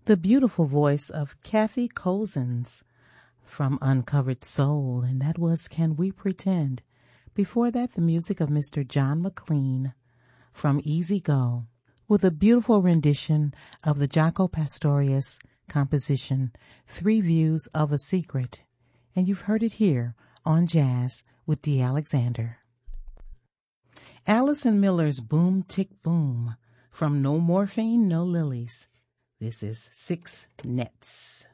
the beautiful voice of Kathy Cozens from Uncovered Soul, and that was Can We Pretend? Before that, the music of Mr. John McLean from Easy Go, with a beautiful rendition of the Jaco Pastorius composition, Three Views of a Secret. And you've heard it here on Jazz with Dee Alexander. Allison Miller's Boom Tick Boom from No Morphine, No Lilies. This is Six Nets.